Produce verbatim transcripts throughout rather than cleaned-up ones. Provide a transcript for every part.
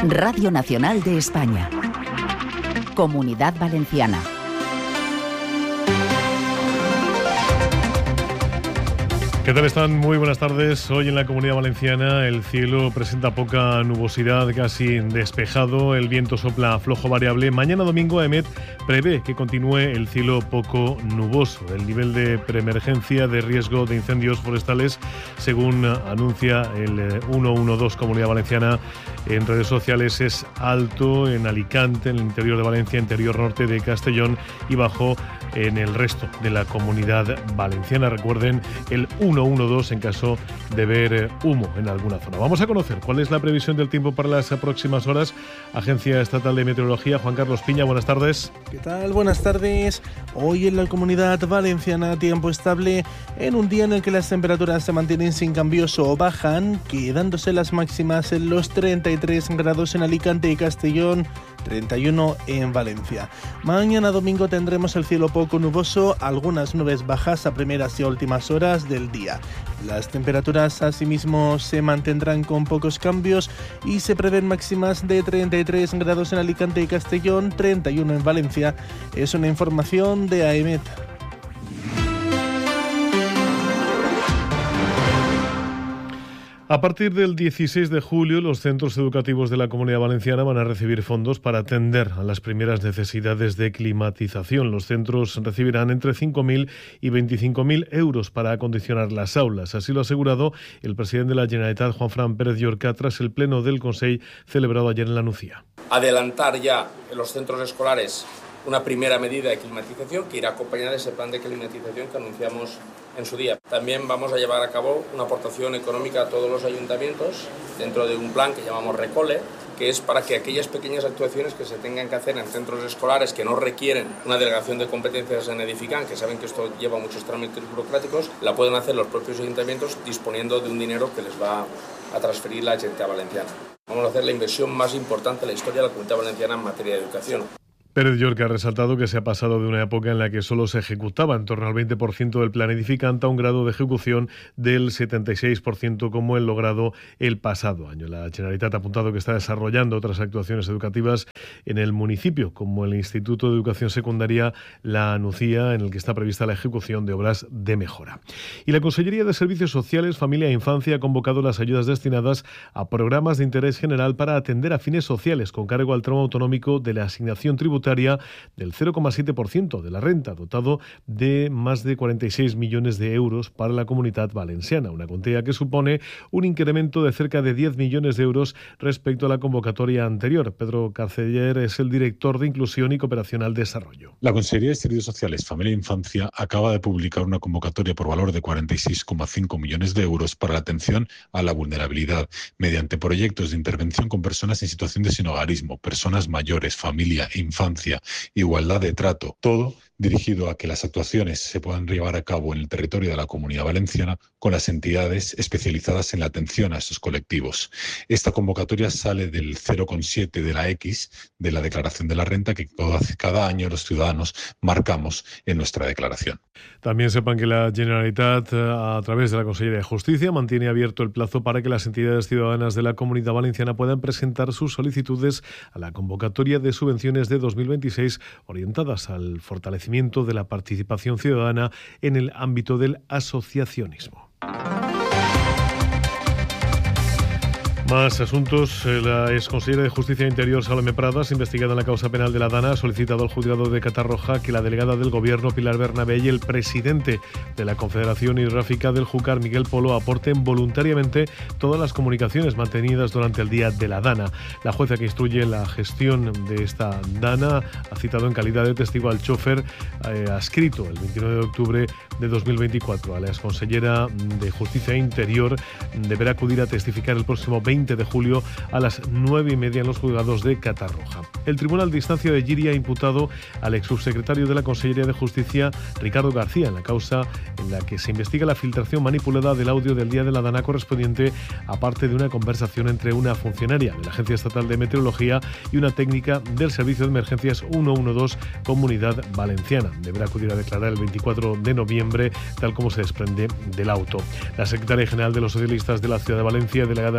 Radio Nacional de España. Comunidad Valenciana. ¿Qué tal están? Muy buenas tardes. Hoy en la Comunidad Valenciana el cielo presenta poca nubosidad, casi despejado. El viento sopla flojo variable. Mañana domingo EMET prevé que continúe el cielo poco nuboso. El nivel de preemergencia de riesgo de incendios forestales, según anuncia el ciento doce Comunidad Valenciana en redes sociales, es alto en Alicante, en el interior de Valencia, interior norte de Castellón y bajo en el resto de la Comunidad Valenciana. Recuerden, el ciento doce en caso de ver humo en alguna zona. Vamos a conocer cuál es la previsión del tiempo para las próximas horas. Agencia Estatal de Meteorología, Juan Carlos Piña, buenas tardes. ¿Qué tal? Buenas tardes. Hoy en la Comunidad Valenciana tiempo estable en un día en el que las temperaturas se mantienen sin cambios o bajan, quedándose las máximas en los treinta y tres grados en Alicante y Castellón, treinta y uno en Valencia. Mañana domingo tendremos el cielo poco nuboso, algunas nubes bajas a primeras y últimas horas del día. Las temperaturas asimismo se mantendrán con pocos cambios y se prevén máximas de treinta y tres grados en Alicante y Castellón, treinta y uno en Valencia. Es una información de AEMET. A partir del dieciséis de julio, los centros educativos de la Comunidad Valenciana van a recibir fondos para atender a las primeras necesidades de climatización. Los centros recibirán entre cinco mil y veinticinco mil euros para acondicionar las aulas. Así lo ha asegurado el presidente de la Generalitat, Juanfran Pérez Llorca, tras el pleno del Consell celebrado ayer en la Nucía. Adelantar ya en los centros escolares una primera medida de climatización que irá acompañada de ese plan de climatización que anunciamos en su día. También vamos a llevar a cabo una aportación económica a todos los ayuntamientos dentro de un plan que llamamos Recole, que es para que aquellas pequeñas actuaciones que se tengan que hacer en centros escolares que no requieren una delegación de competencias en Edifican, que saben que esto lleva muchos trámites burocráticos, la pueden hacer los propios ayuntamientos disponiendo de un dinero que les va a transferir la Generalitat Valenciana. Vamos a hacer la inversión más importante de la historia de la Comunidad Valenciana en materia de educación. Pérez Llorca ha resaltado que se ha pasado de una época en la que solo se ejecutaba en torno al veinte por ciento del plan edificante a un grado de ejecución del setenta y seis por ciento como el logrado el pasado año. La Generalitat ha apuntado que está desarrollando otras actuaciones educativas en el municipio, como el Instituto de Educación Secundaria La Nucía, en el que está prevista la ejecución de obras de mejora. Y la Consellería de Servicios Sociales, Familia e Infancia ha convocado las ayudas destinadas a programas de interés general para atender a fines sociales con cargo al tramo autonómico de la asignación tributaria del cero coma siete por ciento de la renta, dotado de más de cuarenta y seis millones de euros para la Comunidad Valenciana, una cuantía que supone un incremento de cerca de diez millones de euros respecto a la convocatoria anterior. Pedro Carceller es el director de Inclusión y Cooperación al Desarrollo. La Consellería de Servicios Sociales, Familia e Infancia acaba de publicar una convocatoria por valor de cuarenta y seis coma cinco millones de euros para la atención a la vulnerabilidad mediante proyectos de intervención con personas en situación de sinhogarismo, personas mayores, familia e infancia, igualdad de trato, todo dirigido a que las actuaciones se puedan llevar a cabo en el territorio de la Comunidad Valenciana con las entidades especializadas en la atención a estos colectivos. Esta convocatoria sale del cero coma siete de la X de la declaración de la renta que cada año los ciudadanos marcamos en nuestra declaración. También sepan que la Generalitat, a través de la Consellería de Justicia, mantiene abierto el plazo para que las entidades ciudadanas de la Comunidad Valenciana puedan presentar sus solicitudes a la convocatoria de subvenciones de dos mil veintiséis orientadas al fortalecimiento de la participación ciudadana en el ámbito del asociacionismo. Más asuntos. La exconsellera de Justicia e Interior, Salomé Pradas, investigada en la causa penal de la Dana, ha solicitado al juzgado de Catarroja que la delegada del Gobierno, Pilar Bernabé, y el presidente de la Confederación Hidrográfica del Júcar, Miguel Polo, aporten voluntariamente todas las comunicaciones mantenidas durante el día de la Dana. La jueza que instruye la gestión de esta Dana ha citado en calidad de testigo al chofer eh, adscrito el veintinueve de octubre de dos mil veinticuatro. A la exconsellera de Justicia e Interior deberá acudir a testificar el próximo veinte de julio a las nueve y media en los juzgados de Catarroja. El Tribunal de Instancia de Llíria ha imputado al ex subsecretario de la Consellería de Justicia, Ricardo García, en la causa en la que se investiga la filtración manipulada del audio del día de la Dana correspondiente a parte de una conversación entre una funcionaria de la Agencia Estatal de Meteorología y una técnica del Servicio de Emergencias ciento doce Comunidad Valenciana. Deberá acudir a declarar el veinticuatro de noviembre, tal como se desprende del auto. La secretaria general de los socialistas de la Ciudad de Valencia, delegada del Gobierno,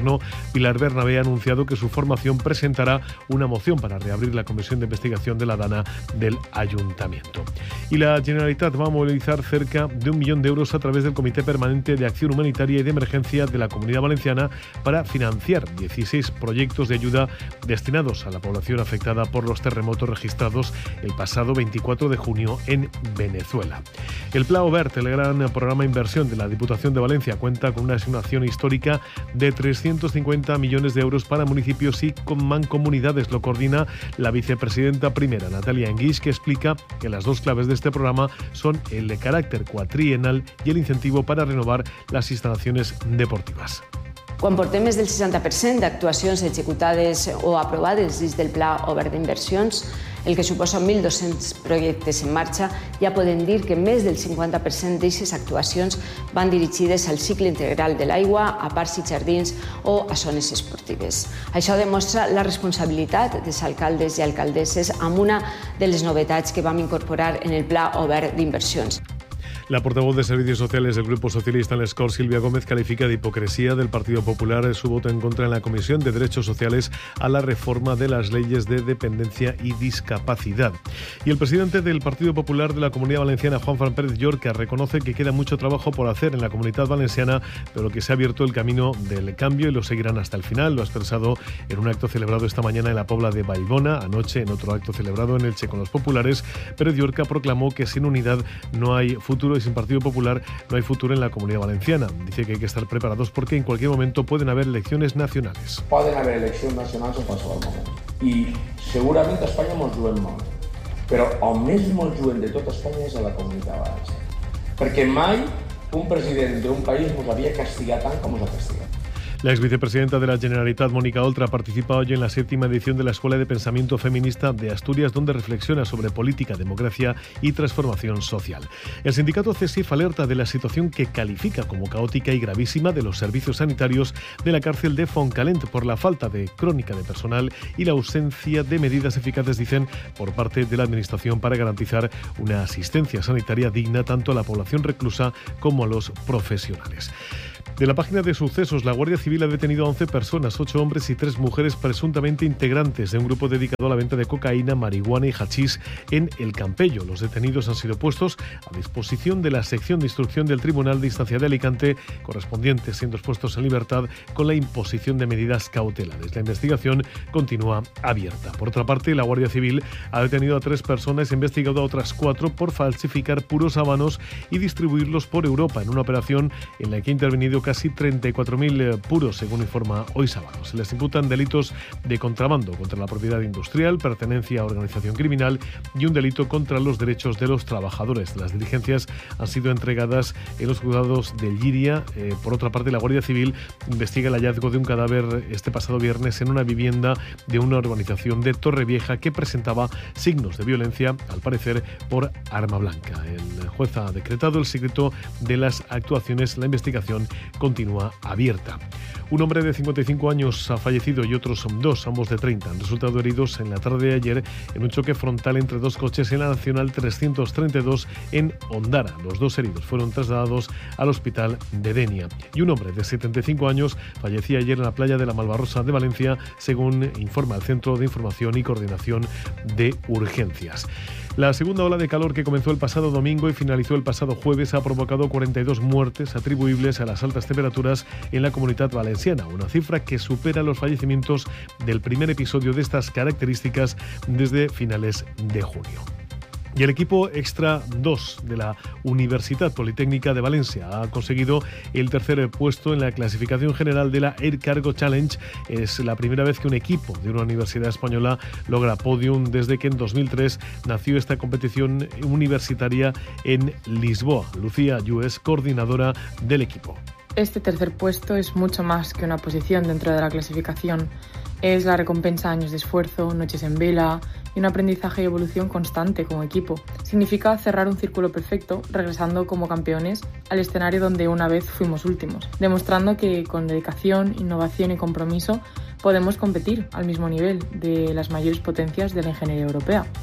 Gobierno, Pilar Bernabé, ha anunciado que su formación presentará una moción para reabrir la comisión de investigación de la Dana del Ayuntamiento. Y la Generalitat va a movilizar cerca de un millón de euros a través del Comité Permanente de Acción Humanitaria y de Emergencia de la Comunidad Valenciana para financiar dieciséis proyectos de ayuda destinados a la población afectada por los terremotos registrados el pasado veinticuatro de junio en Venezuela. El Pla Obert, el gran programa de inversión de la Diputación de Valencia, cuenta con una asignación histórica de trescientos cincuenta millones de euros para municipios y mancomunidades. Lo coordina la vicepresidenta primera, Natalia Enguix, que explica que las dos claves de este programa son el de carácter cuatrienal y el incentivo para renovar las instalaciones deportivas. Quan portem més del seixanta per cent d'actuacions executades o aprovades dins del Pla Obert d'Inversions, el que suposa mil dos-cents projectes en marxa, ja podem dir que més del cinquanta per cent d'aquestes actuacions van dirigides al cicle integral de l'aigua, a parcs i jardins o a zones esportives. Això demostra la responsabilitat dels alcaldes i alcaldesses amb una de les novetats que vam incorporar en el Pla Obert d'Inversions. La portavoz de Servicios Sociales del Grupo Socialista en les Corts, Silvia Gómez, califica de hipocresía del Partido Popular su voto en contra en la Comisión de Derechos Sociales a la reforma de las leyes de dependencia y discapacidad. Y el presidente del Partido Popular de la Comunidad Valenciana, Juanfran Pérez Llorca, reconoce que queda mucho trabajo por hacer en la Comunidad Valenciana, pero que se ha abierto el camino del cambio y lo seguirán hasta el final. Lo ha expresado en un acto celebrado esta mañana en la Pobla de Vallbona, anoche en otro acto celebrado en Elche con los populares. Pérez Llorca proclamó que sin unidad no hay futuro y sin Partido Popular no hay futuro en la Comunidad Valenciana. Dice que hay que estar preparados porque en cualquier momento pueden haber elecciones nacionales. Poden haver eleccions nacionals en qualsevol moment. I segurament a Espanya mos juguem molt. Però on més mos juguem de tot Espanya és a la Comunitat Valenciana. Perquè mai un president d'un país mos havia castigat tant com mos ha castigat. La ex vicepresidenta de la Generalitat, Mónica Oltra, participa hoy en la séptima edición de la Escuela de Pensamiento Feminista de Asturias, donde reflexiona sobre política, democracia y transformación social. El sindicato CESIF alerta de la situación que califica como caótica y gravísima de los servicios sanitarios de la cárcel de Fontcalent por la falta de crónica de personal y la ausencia de medidas eficaces, dicen, por parte de la Administración para garantizar una asistencia sanitaria digna tanto a la población reclusa como a los profesionales. De la página de sucesos, la Guardia Civil ha detenido a once personas, ocho hombres y tres mujeres presuntamente integrantes de un grupo dedicado a la venta de cocaína, marihuana y hachís en El Campello. Los detenidos han sido puestos a disposición de la sección de instrucción del Tribunal de Instancia de Alicante, correspondientes siendo puestos en libertad con la imposición de medidas cautelares. La investigación continúa abierta. Por otra parte, la Guardia Civil ha detenido a tres personas e investigado a otras cuatro por falsificar puros habanos y distribuirlos por Europa en una operación en la que ha intervenido casi treinta y cuatro mil puros, según informa Hoy Sábado. Se les imputan delitos de contrabando contra la propiedad industrial, pertenencia a organización criminal y un delito contra los derechos de los trabajadores. Las diligencias han sido entregadas en los juzgados de Llíria. Eh, por otra parte, la Guardia Civil investiga el hallazgo de un cadáver este pasado viernes en una vivienda de una urbanización de Torrevieja que presentaba signos de violencia, al parecer por arma blanca. El juez ha decretado el secreto de las actuaciones. La investigación continúa abierta. Un hombre de cincuenta y cinco años ha fallecido y otros dos, ambos de treinta, han resultado heridos en la tarde de ayer en un choque frontal entre dos coches en la Nacional trescientos treinta y dos en Ondara. Los dos heridos fueron trasladados al hospital de Denia. Y un hombre de setenta y cinco años fallecía ayer en la playa de la Malvarrosa de Valencia, según informa el Centro de Información y Coordinación de Urgencias. La segunda ola de calor que comenzó el pasado domingo y finalizó el pasado jueves ha provocado cuarenta y dos muertes atribuibles a las altas temperaturas en la Comunitat Valenciana, una cifra que supera los fallecimientos del primer episodio de estas características desde finales de junio. Y el equipo Extra dos de la Universitat Politécnica de Valencia ha conseguido el tercer puesto en la clasificación general de la Air Cargo Challenge. Es la primera vez que un equipo de una universidad española logra podium desde que en dos mil tres nació esta competición universitaria en Lisboa. Lucía Llués, coordinadora del equipo. Este tercer puesto es mucho más que una posición dentro de la clasificación. Es la recompensa de años de esfuerzo, noches en vela y un aprendizaje y evolución constante como equipo. Significa cerrar un círculo perfecto, regresando como campeones al escenario donde una vez fuimos últimos, demostrando que con dedicación, innovación y compromiso podemos competir al mismo nivel de las mayores potencias de la ingeniería europea.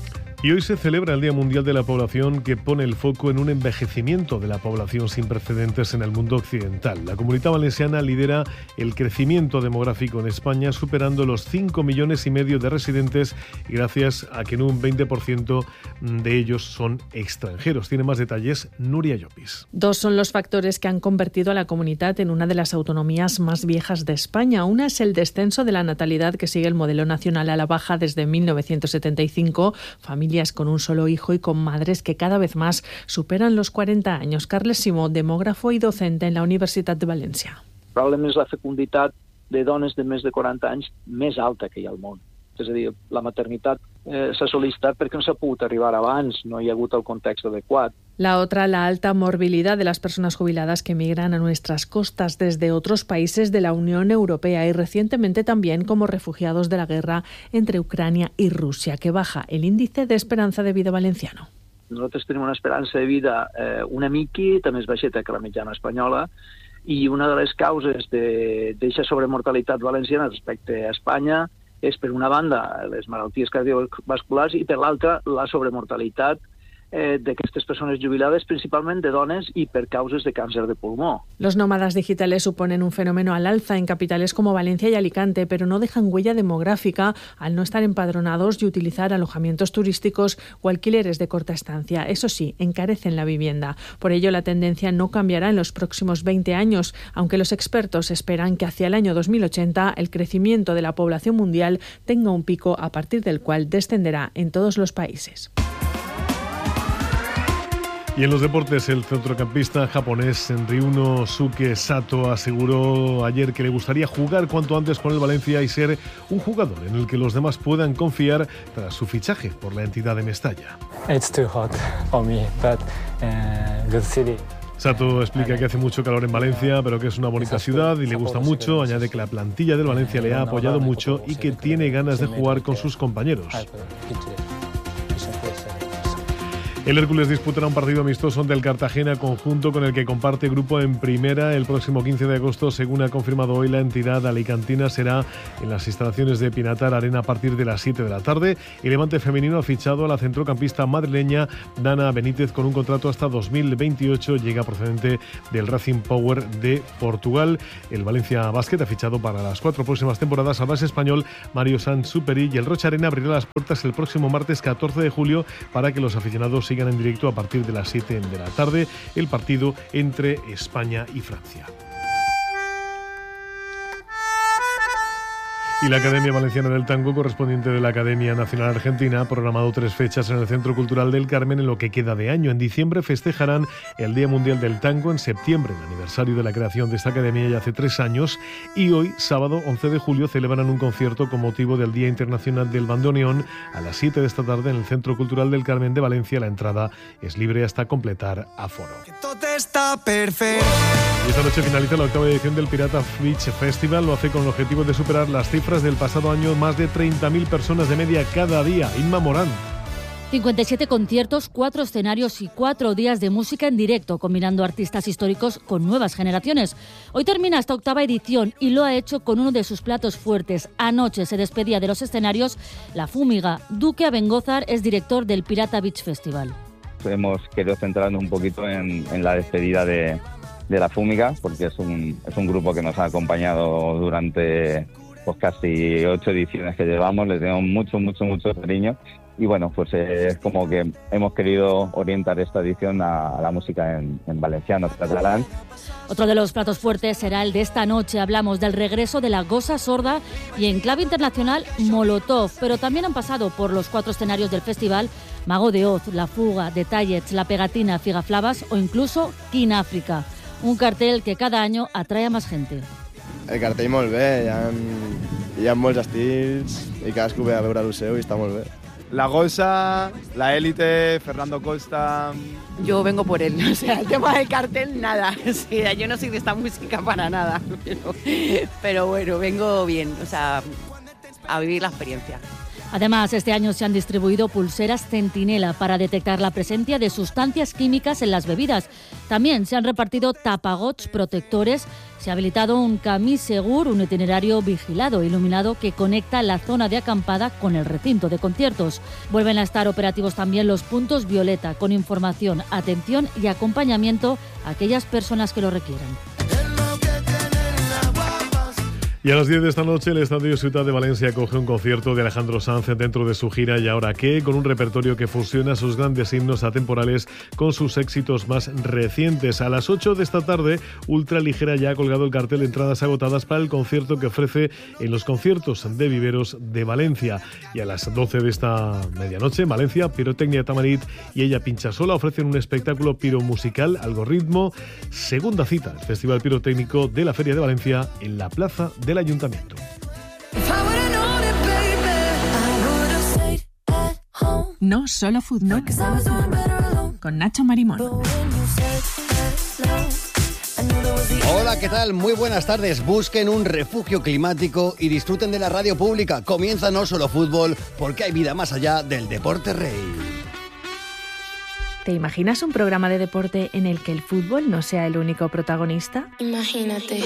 Y hoy se celebra el Día Mundial de la Población, que pone el foco en un envejecimiento de la población sin precedentes en el mundo occidental. La Comunitat Valenciana lidera el crecimiento demográfico en España, superando los cinco millones y medio de residentes, y gracias a que en un veinte por ciento de ellos son extranjeros. Tiene más detalles Núria Llopis. Dos son los factores que han convertido a la comunidad en una de las autonomías más viejas de España. Una es el descenso de la natalidad, que sigue el modelo nacional a la baja desde mil novecientos setenta y cinco. Familias con un solo hijo y con madres que cada vez más superan los cuarenta años. Carles Simó, demógrafo i docente en la Universitat de València. Probablement és la fecunditat de dones de més de quaranta anys més alta que hi ha al món. És a dir, la maternitat eh, s'ha sol·licitat perquè no s'ha pogut arribar abans, no hi ha hagut el context adequat. La otra, la alta morbilidad de las personas jubiladas que migran a nuestras costas desde otros países de la Unión Europea y recientemente también como refugiados de la guerra entre Ucrania y Rusia, que baja el índice de esperanza de vida valenciano. Nosaltres tenim una esperança de vida eh, una miqueta més baixeta que la mitjana espanyola, i una de les causes d'aquesta sobremortalitat valenciana respecte a Espanya és, per una banda, les malalties cardiovasculars i, per l'altra, la sobremortalitat eh, d'aquestes persones jubilades, principalment de dones i per causes de càncer de pulmó. Los nómadas digitales suponen un fenómeno al alza en capitales como Valencia y Alicante, pero no dejan huella demográfica al no estar empadronados y utilizar alojamientos turísticos o alquileres de corta estancia. Eso sí, encarecen la vivienda. Por ello, la tendencia no cambiará en los próximos veinte años, aunque los expertos esperan que hacia el año dos mil ochenta el crecimiento de la población mundial tenga un pico a partir del cual descenderá en todos los países. Y en los deportes, el centrocampista japonés Ryunosuke Sato aseguró ayer que le gustaría jugar cuanto antes con el Valencia y ser un jugador en el que los demás puedan confiar tras su fichaje por la entidad de Mestalla. It's too hot for me, but uh, good city. Sato explica que hace mucho calor en Valencia, pero que es una bonita ciudad y le gusta mucho. Añade que la plantilla del Valencia le ha apoyado mucho y que tiene ganas de jugar con sus compañeros. El Hércules disputará un partido amistoso ante el Cartagena, conjunto con el que comparte grupo en primera el próximo quince de agosto. Según ha confirmado hoy la entidad alicantina, será en las instalaciones de Pinatar Arena a partir de las siete de la tarde. El Levante femenino ha fichado a la centrocampista madrileña Dana Benítez con un contrato hasta dos mil veintiocho. Llega procedente del Racing Power de Portugal. El Valencia Basket ha fichado para las cuatro próximas temporadas al base español Mario Sansuperi, y el Rocha Arena abrirá las puertas el próximo martes catorce de julio para que los aficionados sigan en directo a partir de las siete de la tarde el partido entre España y Francia. Y la Academia Valenciana del Tango, correspondiente de la Academia Nacional Argentina, ha programado tres fechas en el Centro Cultural del Carmen en lo que queda de año. En diciembre festejarán el Día Mundial del Tango, en septiembre el aniversario de la creación de esta academia ya hace tres años, y hoy, sábado once de julio, celebran un concierto con motivo del Día Internacional del Bandoneón a las siete de esta tarde en el Centro Cultural del Carmen de Valencia. La entrada es libre hasta completar aforo. Y esta noche finaliza la octava edición del Pirata Beach Festival. Lo hace con el objetivo de superar las cifras del pasado año, más de treinta mil personas de media cada día. Inma Morán. cincuenta y siete conciertos, cuatro escenarios y cuatro días de música en directo, combinando artistas históricos con nuevas generaciones. Hoy termina esta octava edición y lo ha hecho con uno de sus platos fuertes. Anoche se despedía de los escenarios La Fúmiga. Duque Abengózar es director del Pirata Beach Festival. Hemos querido centrarnos un poquito en, en la despedida de, de La Fúmiga, porque es un, es un grupo que nos ha acompañado durante pues, casi ocho ediciones que llevamos. Les tenemos mucho, mucho, mucho cariño. Y bueno, pues eh, es como que hemos querido orientar esta edición a, a la música en, en valenciano, catalán. Otro de los platos fuertes será el de esta noche. Hablamos del regreso de la Gosa Sorda y en clave internacional Molotov, pero también han pasado por los cuatro escenarios del festival Mago de Oz, La Fuga, Detalles, La Pegatina, Figaflavas o incluso King África. Un cartel que cada año atrae a más gente. El cartell molt bé, hi ha, hi ha molts estils i cadascú ve a veure el seu i està molt bé. La Gosa, La Élite, Fernando Costa. Yo vengo por él, o sea, el tema del cartel, nada. O sea, yo no soy de esta música para nada, pero, pero bueno, vengo bien, o sea, a vivir la experiencia. Además, este año se han distribuido pulseras Centinela para detectar la presencia de sustancias químicas en las bebidas. También se han repartido tapagots protectores. Se ha habilitado un Camí Segur, un itinerario vigilado e iluminado que conecta la zona de acampada con el recinto de conciertos. Vuelven a estar operativos también los puntos violeta, con información, atención y acompañamiento a aquellas personas que lo requieran. Y a las diez de esta noche el Estadio Ciutat de Valencia acoge un concierto de Alejandro Sanz dentro de su gira ¿Y ahora qué?, con un repertorio que fusiona sus grandes himnos atemporales con sus éxitos más recientes. A las ocho de esta tarde, Ultraligera ya ha colgado el cartel de entradas agotadas para el concierto que ofrece en los conciertos de Viveros de Valencia. Y a las doce de esta medianoche, Valencia, Pirotecnia Tamarit y Ella Pinchasola ofrecen un espectáculo piromusical Algoritmo. Segunda cita, el Festival Pirotécnico de la Feria de Valencia en la Plaza de el Ayuntamiento. No solo fútbol. Con Nacho Marimón. Hola, ¿qué tal? Muy buenas tardes. Busquen un refugio climático y disfruten de la radio pública. Comienza No Solo Fútbol, porque hay vida más allá del deporte rey. ¿Te imaginas un programa de deporte en el que el fútbol no sea el único protagonista? Imagínate.